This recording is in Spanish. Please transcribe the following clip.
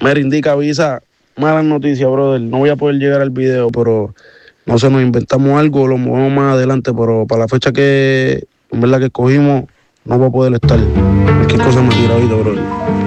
Mira, indica, avisa, malas noticias, brother. No voy a poder llegar al video, pero no sé, nos inventamos algo, lo movemos más adelante, pero para la fecha que en verdad que cogimos, no voy a poder estar. Cualquier cosa me tira ahorita, brother.